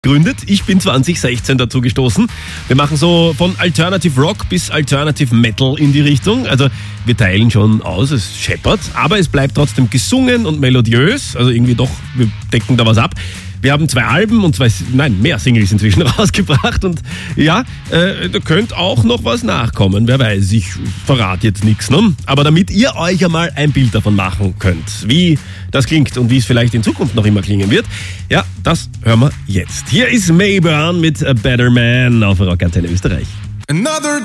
gegründet. Ich bin 2016 dazu gestoßen. Wir machen so von Alternative Rock bis Alternative Metal in die Richtung. Also wir teilen schon aus, es scheppert, aber es bleibt trotzdem gesungen und melodiös. Also irgendwie doch, wir decken da was ab. Wir haben 2 Alben und mehr Singles inzwischen rausgebracht und ja, da könnte auch noch was nachkommen. Wer weiß, ich verrate jetzt nichts, ne? Aber damit ihr euch einmal ein Bild davon machen könnt, wie das klingt und wie es vielleicht in Zukunft noch immer klingen wird, ja, das hören wir jetzt. Hier ist Mayburn mit A Better Man auf Rock Antenne Österreich. Another